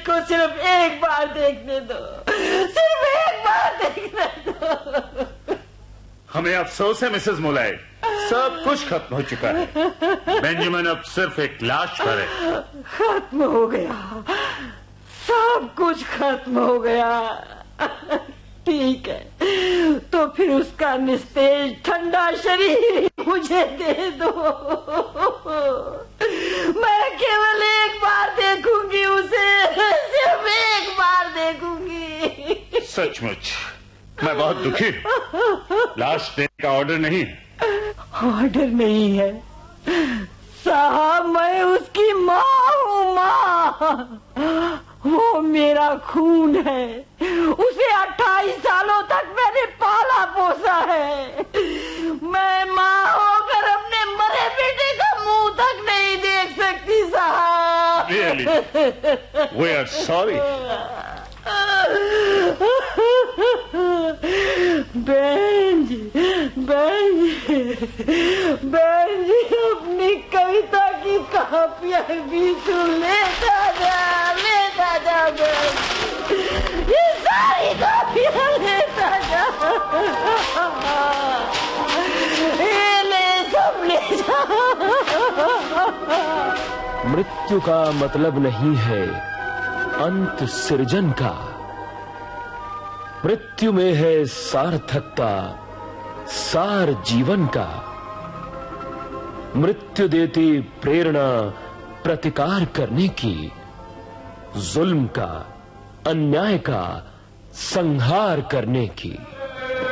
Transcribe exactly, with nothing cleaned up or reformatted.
मुझको सिर्फ एक बार देखने दो, सिर्फ एक बार देखने दो। हमें अफसोस है मिसेस मोलाई, सब कुछ खत्म हो चुका है। बेंजामिन अब सिर्फ एक लाश पर है। खत्म हो गया, सब कुछ खत्म हो गया। ठीक है, तो फिर उसका निस्तेज ठंडा शरीर मुझे दे दो। मैं केवल एक बार देखूंगी उसे, सिर्फ एक बार देखूंगी। सचमुच मैं बहुत दुखी हूँ। लाश देने का ऑर्डर नहीं है। ऑर्डर नहीं है साहब, मैं उसकी माँ हूँ। माँ, वो मेरा खून है। उसे अट्ठाईस सालों तक मैंने पाला पोसा है। मैं माँ होकर अपने मरे बेटे का मुंह तक नहीं देख सकती साहब। Really? We are sorry. बहन जी, बहन जी, बहन जी, अपनी कविता की कापियां भी तू लेता जा, लेता जा बहन, ये सारी कापियां लेता जा। ये ले, सब ले जा। मृत्यु का मतलब नहीं है अंत सृजन का, मृत्यु में है सार्थकता, सार जीवन का। मृत्यु देती प्रेरणा प्रतिकार करने की, जुल्म का, अन्याय का संहार करने की।